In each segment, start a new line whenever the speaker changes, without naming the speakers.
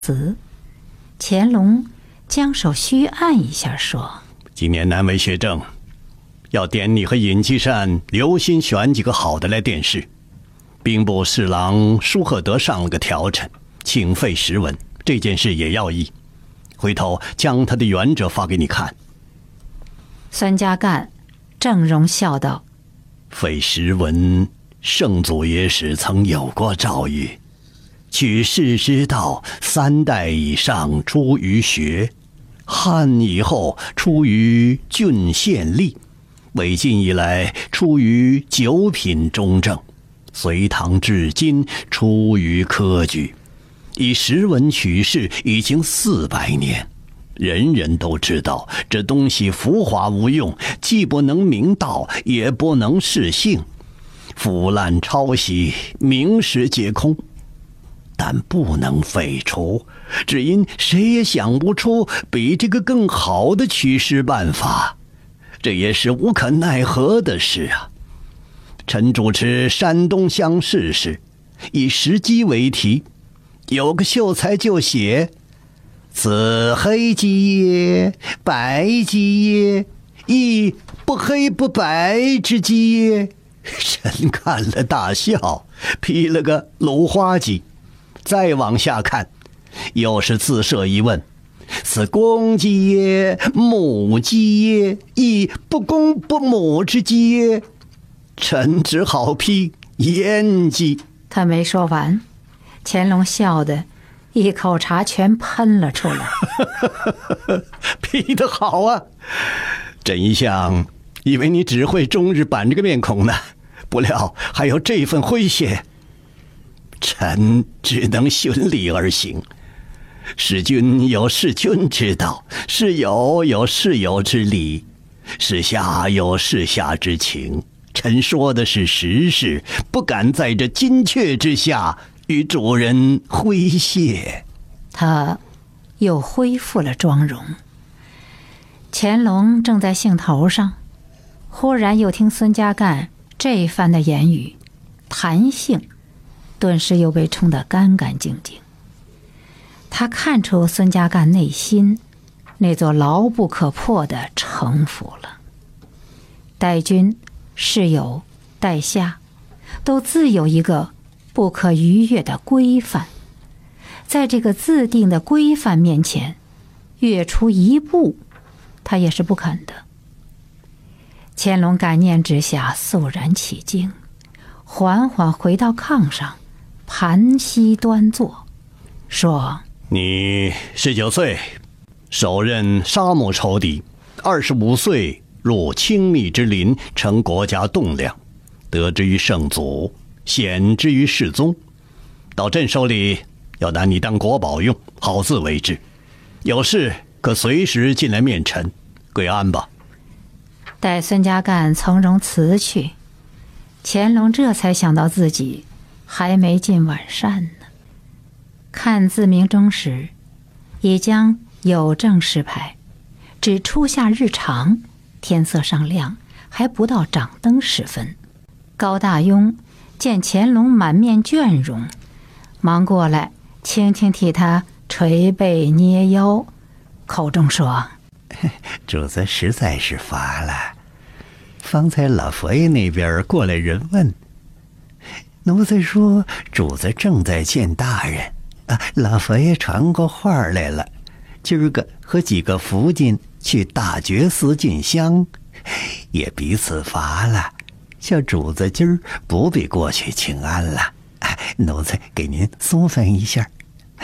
词。乾隆将手虚按一下，说：“
今年难为学政，要点你和尹继善留心选几个好的来殿试。兵部侍郎舒赫德上了个条陈，请废时文，这件事也要议。回头将他的原则发给你看。”
孙家干正容笑道：“
废时文，圣祖爷时曾有过诏谕，取士之道3代以上出于学，汉以后出于郡县吏，魏晋以来出于九品中正，隋唐至今出于科举。以时文取士已经400年，人人都知道这东西浮华无用，既不能明道，也不能示性，腐烂抄袭，名实皆空。但不能废除，只因谁也想不出比这个更好的取士办法，这也是无可奈何的事啊。臣主持山东乡试时，以时鸡为题，有个秀才就写：此黑鸡耶，白鸡耶，亦不黑不白之鸡耶。臣看了大笑，批了个芦花鸡。再往下看，又是自设疑问：此公鸡耶，母鸡耶，亦不公不母之鸡耶。臣只好批阉鸡。
他没说完，乾隆笑得一口茶全喷了出来。
批得好啊！朕一向以为你只会终日板着个面孔呢，不料还有这份诙谐。臣只能循理而行，事君有事君之道，事友有事友之理，事下有事下之情。臣说的是实事，不敢在这金阙之下与主人诙谐。
他又恢复了妆容。乾隆正在兴头上，忽然又听孙家干这番的言语，弹性顿时又被冲得干干净净。他看出孙家干内心那座牢不可破的城府了。代君、室友、代下都自有一个不可逾越的规范，在这个自定的规范面前，越出一步他也是不肯的。乾隆感念之下肃然起敬，缓缓回到炕上，盘膝端坐，说：
你19岁，首任沙漠仇敌，25岁入青密之林，成国家栋梁，得之于圣祖，显之于世宗。到朕手里，要拿你当国宝用，好自为之。有事可随时进来面陈，跪安吧。
待孙家干从容辞去，乾隆这才想到自己还没进晚膳呢。看自鸣钟时，已将有正时排，只初夏日长，天色尚亮，还不到掌灯时分。高大雍见乾隆满面倦容，忙过来轻轻替他捶背捏腰，口中说：
主子实在是乏了。方才老佛爷那边过来人问，奴才说主子正在见大人啊，老佛爷传过话来了，今儿个和几个福晋去大觉寺进香，也彼此乏了，叫主子今儿不必过去请安了，奴才给您松分一下。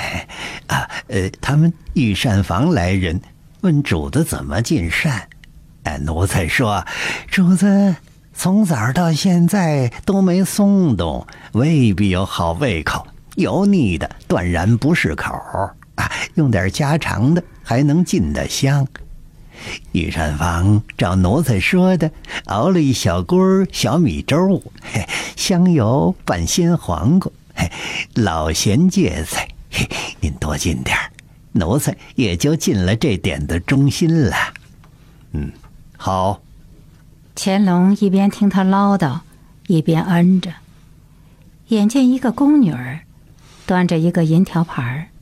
他们御膳房来人问主子怎么进膳，奴才说主子从早到现在都没松动，未必有好胃口，油腻的断然不是口用点家常的还能进得香。御膳房照奴才说的熬了一小锅小米粥，香油拌鲜黄瓜，老咸芥菜，您多进点，奴才也就尽了这点的忠心了。
好。
乾隆一边听他唠叨，一边嗯着。眼见一个宫女儿端着一个银条盘，